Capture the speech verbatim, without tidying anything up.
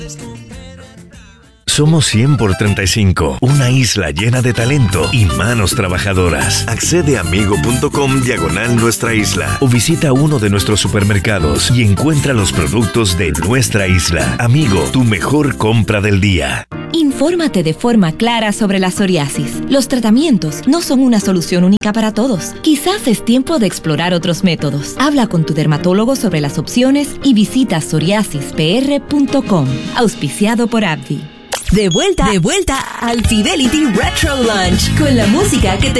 Somos cien por treinta y cinco, una isla llena de talento y manos trabajadoras. Accede a amigo.com diagonal nuestra isla o visita uno de nuestros supermercados y encuentra los productos de nuestra isla. Amigo, tu mejor compra del día. Infórmate de forma clara sobre la psoriasis. Los tratamientos no son una solución única para todos. Quizás es tiempo de explorar otros métodos. Habla con tu dermatólogo sobre las opciones y visita psoriasis p r punto com. Auspiciado por AbbVie. De vuelta, de vuelta al Fidelity Retro Lunch con la música que te